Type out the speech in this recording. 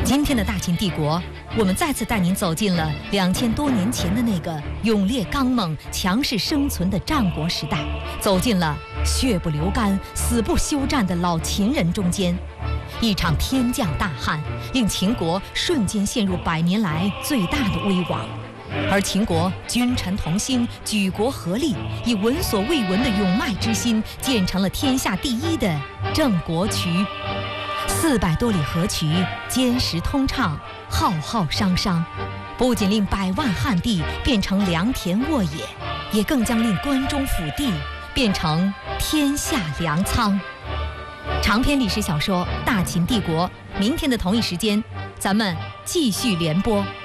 今天的大秦帝国，我们再次带您走进了2000多年前的那个勇烈刚猛、强势生存的战国时代，走进了血不流干、死不休战的老秦人中间。一场天降大旱，令秦国瞬间陷入100年来最大的危亡。而秦国君臣同心，举国合力，以闻所未闻的勇迈之心，建成了天下第一的郑国渠。400多里河渠坚实通畅，浩浩汤汤，不仅令百万旱地变成良田沃野，也更将令关中腹地变成天下粮仓。长篇历史小说《大秦帝国》，明天的同一时间，咱们继续联播。